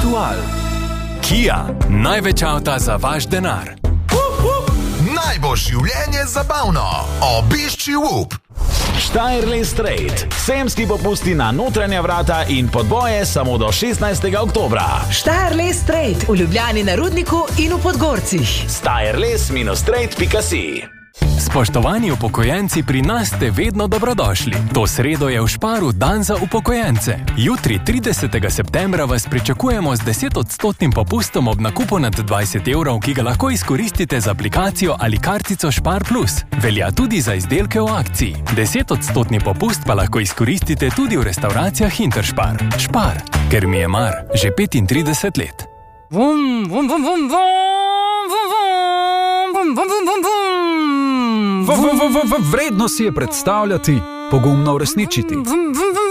Aktual. Kia, največ avta za vaš denar. Naj bo življenje zabavno. Obišči Whoop. Steierles Trade. Sejemski popusti na notranja vrata in podboje samo do 16. oktobra. Steierles Trade v Ljubljani na Rudniku in v Podgorcih. steierles-trade.si. Spoštovani upokojenci, pri nas ste vedno dobrodošli. To sredo je v Šparu dan za upokojence. Jutri, 30. septembra, vas pričakujemo z 10% popustom ob nakupu nad 20 evrov, ki ga lahko izkoristite z aplikacijo ali kartico Špar Plus. Velja tudi za izdelke v akciji. 10% popust pa lahko izkoristite tudi v restavracijah Interspar. Špar, ker mi je mar, že 35 let. Vredno si je predstavljati, pogumno uresničiti.